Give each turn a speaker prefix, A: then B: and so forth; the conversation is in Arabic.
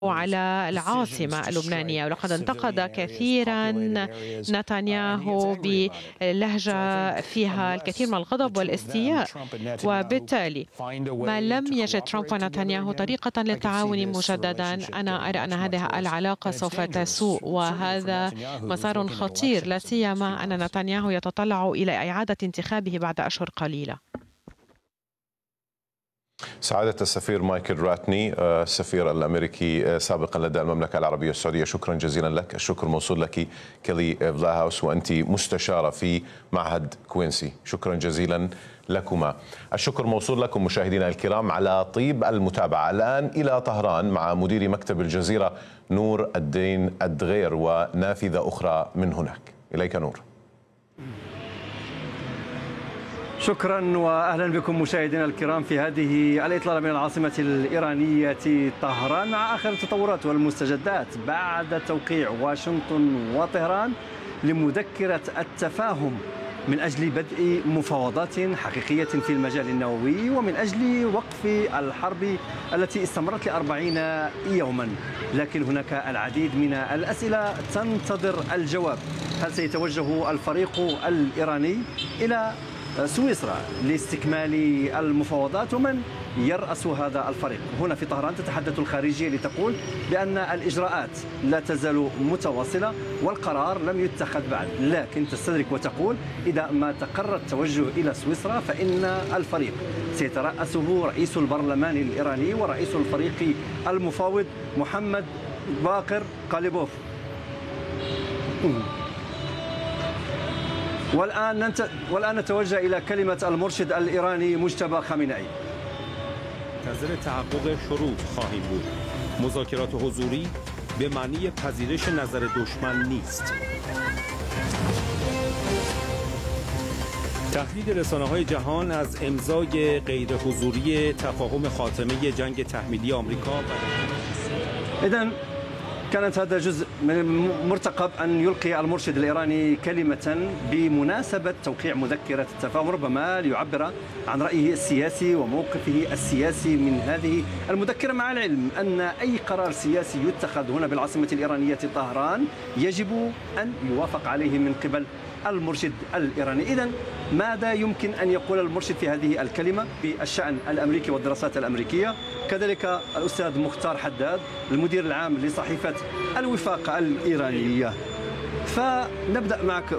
A: على العاصمة اللبنانية، ولقد انتقد كثيرا نتنياهو بلهجة فيها الكثير من الغضب والاستياء، وبالتالي ما لم يجد ترامب ونتنياهو طريقة للتعاون مجددا، أنا أرى أن هذه العلاقة سوف تسوء، وهذا مسار خطير، لا سيما أن نتنياهو يتطلع إلى إعادة انتخابه بعد أشهر قليلة.
B: سعادة السفير مايكل راتني، السفير الأمريكي سابقا لدى المملكة العربية السعودية، شكرا جزيلا لك. الشكر موصول لك كيلي فلاهاوس، وأنت مستشارة في معهد كوينسي، شكرا جزيلا لكما. الشكر موصول لكم مشاهدينا الكرام على طيب المتابعة. الآن إلى طهران مع مدير مكتب الجزيرة نور الدين الدغير ونافذة أخرى من هناك. إليك نور.
C: شكرا واهلا بكم مشاهدينا الكرام في هذه الاطلاله من العاصمه الايرانيه طهران مع اخر التطورات والمستجدات بعد توقيع واشنطن وطهران لمذكره التفاهم من اجل بدء مفاوضات حقيقيه في المجال النووي ومن اجل وقف الحرب التي استمرت ل40 يوما. لكن هناك العديد من الاسئله تنتظر الجواب. هل سيتوجه الفريق الايراني الى سويسرا لاستكمال المفاوضات، ومن يرأس هذا الفريق؟ هنا في طهران تتحدث الخارجية لتقول بأن الإجراءات لا تزال متواصلة والقرار لم يتخذ بعد، لكن تستدرك وتقول إذا ما تقرر التوجه إلى سويسرا فإن الفريق سيترأسه رئيس البرلمان الإيراني ورئيس الفريق المفاوض محمد باقر قاليبوف. والآن نتوجه إلى كلمة المرشد الإيراني مجتبی خامنه‌ای.
D: منتظر تحقق شروط خواهیم بود. مذاکرات حضوری به معنی پذیرش نظر دشمن نیست. تهدید رسانه‌های جهان از امضای غیر حضوری تفاهم خاتمه جنگ تحمیلی آمریکا.
C: إذن كانت هذا جزء من المرتقب أن يلقي المرشد الإيراني كلمة بمناسبة توقيع مذكرة التفاهم، ربما ليعبر عن رأيه السياسي وموقفه السياسي من هذه المذكرة، مع العلم أن أي قرار سياسي يتخذ هنا بالعاصمة الإيرانية طهران يجب أن يوافق عليه من قبل المرشد الإيراني. إذن ماذا يمكن أن يقول المرشد في هذه الكلمة بالشأن الأمريكي والدراسات الأمريكية؟ كذلك الأستاذ مختار حداد المدير العام لصحيفة الوفاق الإيرانية. فنبدأ معك